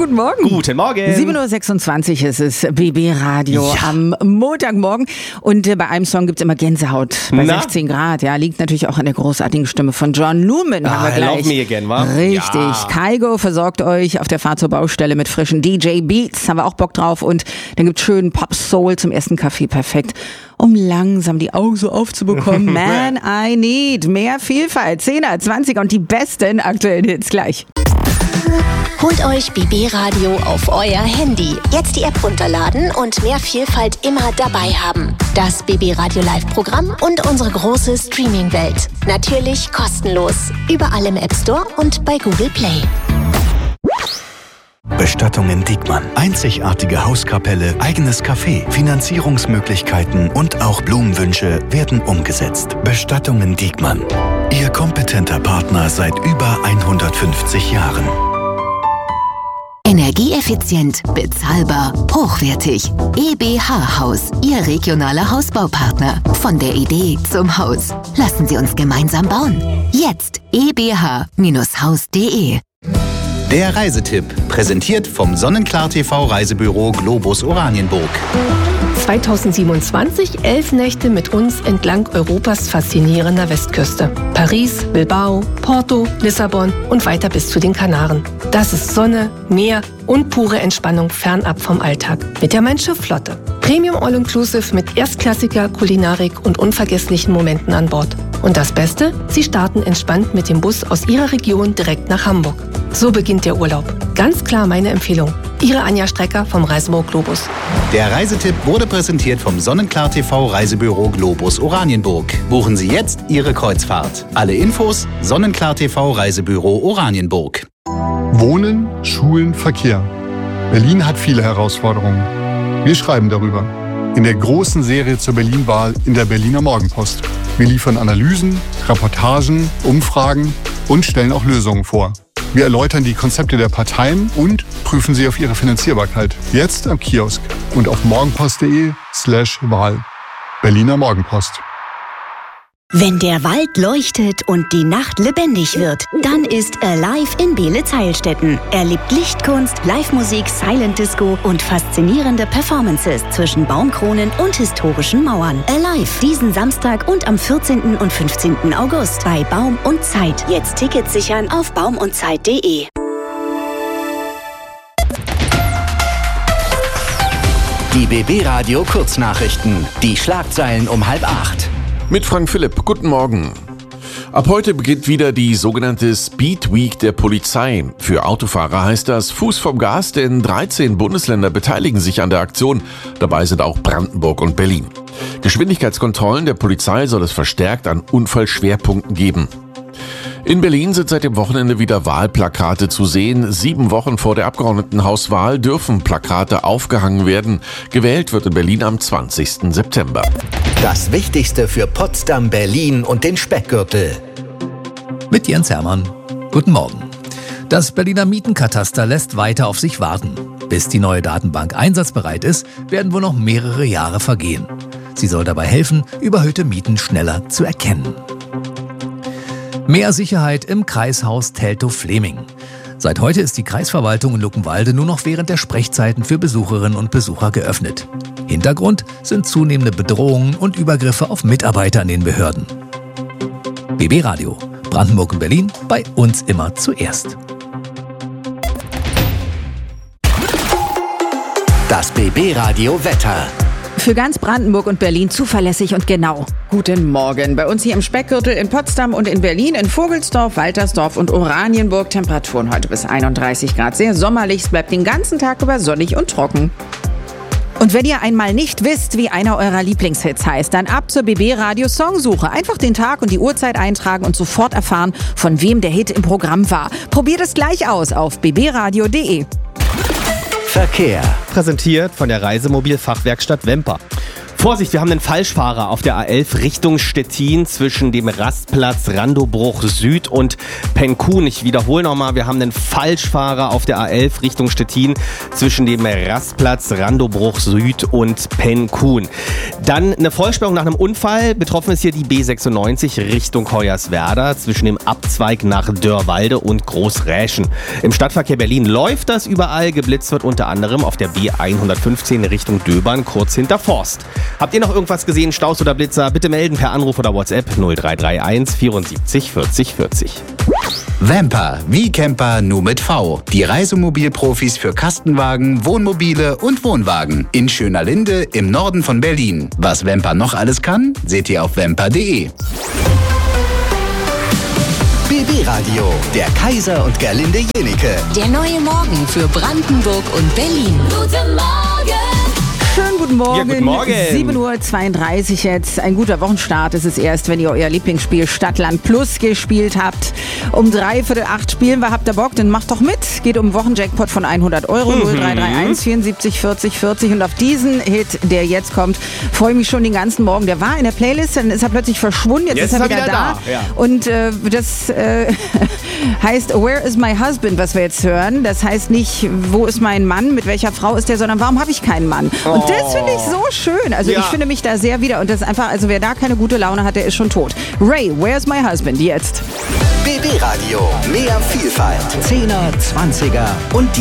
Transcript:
guten Morgen. Guten Morgen. 7.26 Uhr ist es, BB Radio am Montagmorgen. Und bei einem Song gibt es immer Gänsehaut bei 16 Grad. Ja, liegt natürlich auch an der großartigen Stimme von John Newman. Haben wir gleich. Love me again, wa? Richtig. Ja. Kygo versorgt euch auf der Fahrt zur Baustelle mit frischen DJ-Beats. Haben wir auch Bock drauf. Und dann gibt's schönen Pop-Soul zum ersten Kaffee. Perfekt. Um langsam die Augen so aufzubekommen. Man, I need mehr Vielfalt. 10er, 20er und die besten aktuellen Hits gleich. Holt euch BB Radio auf euer Handy. Jetzt die App runterladen und mehr Vielfalt immer dabei haben. Das BB Radio Live-Programm und unsere große Streaming-Welt. Natürlich kostenlos. Überall im App Store und bei Google Play. Bestattungen Diekmann. Einzigartige Hauskapelle, eigenes Café, Finanzierungsmöglichkeiten und auch Blumenwünsche werden umgesetzt. Bestattungen Diekmann. Ihr kompetenter Partner seit über 150 Jahren. Energieeffizient, bezahlbar, hochwertig. EBH Haus, Ihr regionaler Hausbaupartner. Von der Idee zum Haus. Lassen Sie uns gemeinsam bauen. Jetzt ebh-haus.de. Der Reisetipp, präsentiert vom Sonnenklar TV Reisebüro Globus Oranienburg. 2027 11 Nächte mit uns entlang Europas faszinierender Westküste. Paris, Bilbao, Porto, Lissabon und weiter bis zu den Kanaren. Das ist Sonne, Meer und pure Entspannung fernab vom Alltag. Mit der Mein-Schiff-Flotte. Premium All-Inclusive mit erstklassiger Kulinarik und unvergesslichen Momenten an Bord. Und das Beste? Sie starten entspannt mit dem Bus aus Ihrer Region direkt nach Hamburg. So beginnt der Urlaub. Ganz klar meine Empfehlung. Ihre Anja Strecker vom Reisebüro Globus. Der Reisetipp wurde präsentiert vom Sonnenklar TV Reisebüro Globus Oranienburg. Buchen Sie jetzt Ihre Kreuzfahrt. Alle Infos Sonnenklar TV Reisebüro Oranienburg. Wohnen, Schulen, Verkehr. Berlin hat viele Herausforderungen. Wir schreiben darüber. In der großen Serie zur Berlin-Wahl in der Berliner Morgenpost. Wir liefern Analysen, Reportagen, Umfragen und stellen auch Lösungen vor. Wir erläutern die Konzepte der Parteien und prüfen sie auf ihre Finanzierbarkeit. Jetzt am Kiosk und auf morgenpost.de/Wahl. Berliner Morgenpost. Wenn der Wald leuchtet und die Nacht lebendig wird, dann ist Alive in Beelitz-Heilstätten. Erlebt Lichtkunst, Live-Musik, Silent Disco und faszinierende Performances zwischen Baumkronen und historischen Mauern. Alive diesen Samstag und am 14. und 15. August bei Baum und Zeit. Jetzt Tickets sichern auf baumundzeit.de. Die BB Radio Kurznachrichten. Die Schlagzeilen um 7:30. Mit Frank Philipp, guten Morgen. Ab heute beginnt wieder die sogenannte Speed Week der Polizei. Für Autofahrer heißt das Fuß vom Gas, denn 13 Bundesländer beteiligen sich an der Aktion. Dabei sind auch Brandenburg und Berlin. Geschwindigkeitskontrollen der Polizei soll es verstärkt an Unfallschwerpunkten geben. In Berlin sind seit dem Wochenende wieder Wahlplakate zu sehen. 7 Wochen vor der Abgeordnetenhauswahl dürfen Plakate aufgehangen werden. Gewählt wird in Berlin am 20. September. Das Wichtigste für Potsdam, Berlin und den Speckgürtel. Mit Jens Hermann. Guten Morgen. Das Berliner Mietenkataster lässt weiter auf sich warten. Bis die neue Datenbank einsatzbereit ist, werden wohl noch mehrere Jahre vergehen. Sie soll dabei helfen, überhöhte Mieten schneller zu erkennen. Mehr Sicherheit im Kreishaus Teltow-Fleming. Seit heute ist die Kreisverwaltung in Luckenwalde nur noch während der Sprechzeiten für Besucherinnen und Besucher geöffnet. Hintergrund sind zunehmende Bedrohungen und Übergriffe auf Mitarbeiter in den Behörden. BB Radio, Brandenburg und Berlin, bei uns immer zuerst. Das BB Radio Wetter. Für ganz Brandenburg und Berlin zuverlässig und genau. Guten Morgen. Bei uns hier im Speckgürtel in Potsdam und in Berlin, in Vogelsdorf, Waltersdorf und Oranienburg. Temperaturen heute bis 31 Grad. Sehr sommerlich. Es bleibt den ganzen Tag über sonnig und trocken. Und wenn ihr einmal nicht wisst, wie einer eurer Lieblingshits heißt, dann ab zur BB Radio Songsuche. Einfach den Tag und die Uhrzeit eintragen und sofort erfahren, von wem der Hit im Programm war. Probiert es gleich aus auf bbradio.de. Verkehr. Präsentiert von der Reisemobil-Fachwerkstatt Wemper. Vorsicht, wir haben einen Falschfahrer auf der A11 Richtung Stettin zwischen dem Rastplatz Randobruch Süd und Penkun. Ich wiederhole nochmal, wir haben einen Falschfahrer auf der A11 Richtung Stettin zwischen dem Rastplatz Randobruch Süd und Penkun. Dann eine Vollsperrung nach einem Unfall. Betroffen ist hier die B96 Richtung Hoyerswerda zwischen dem Abzweig nach Dörrwalde und Großräschen. Im Stadtverkehr Berlin läuft das überall. Geblitzt wird unter anderem auf der B115 Richtung Döbern, kurz hinter Forst. Habt ihr noch irgendwas gesehen, Staus oder Blitzer? Bitte melden per Anruf oder WhatsApp 0331 74 40 40. Vamper, wie Camper, nur mit V. Die Reisemobilprofis für Kastenwagen, Wohnmobile und Wohnwagen. In Schöner Linde im Norden von Berlin. Was Vamper noch alles kann, seht ihr auf vamper.de. BB Radio, der Kaiser und Gerlinde Jenike. Der neue Morgen für Brandenburg und Berlin. Guten Morgen! Schönen guten Morgen. Ja, guten Morgen. 7:32 Uhr jetzt. Ein guter Wochenstart ist es erst, wenn ihr euer Lieblingsspiel Stadtland Plus gespielt habt. Um 7:45 spielen wir. Habt ihr Bock? Dann macht doch mit. Geht um einen Wochenjackpot von 100 Euro. 0331 74 40 40. Und auf diesen Hit, der jetzt kommt, freue ich mich schon den ganzen Morgen. Der war in der Playlist, dann ist er plötzlich verschwunden. Jetzt ist er wieder da. Ja. Und das heißt Where is my husband, was wir jetzt hören. Das heißt nicht, wo ist mein Mann, mit welcher Frau ist der, sondern warum habe ich keinen Mann? Und das finde ich so schön. Also ich finde mich da sehr wieder. Und das ist einfach, also wer da keine gute Laune hat, der ist schon tot. Ray, Where's My Husband? Jetzt. BB Radio, mehr Vielfalt. 10er, 20er und die